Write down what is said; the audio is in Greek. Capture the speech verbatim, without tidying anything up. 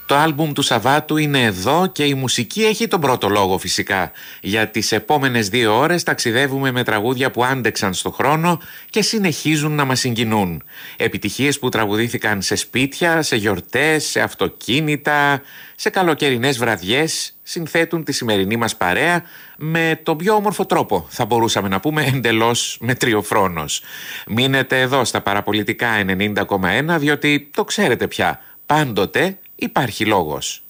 Το άλμπουμ του Σαββάτου είναι εδώ και η μουσική έχει τον πρώτο λόγο φυσικά. Για τις επόμενες δύο ώρες ταξιδεύουμε με τραγούδια που άντεξαν στο χρόνο και συνεχίζουν να μας συγκινούν. Επιτυχίες που τραγουδήθηκαν σε σπίτια, σε γιορτές, σε αυτοκίνητα, σε καλοκαιρινές βραδιές, συνθέτουν τη σημερινή μας παρέα με τον πιο όμορφο τρόπο, θα μπορούσαμε να πούμε εντελώς μετριοφρόνος. Μείνετε εδώ στα Παραπολιτικά ενενήντα κόμμα ένα, διότι το ξέρετε πια, πάντοτε υπάρχει λόγος.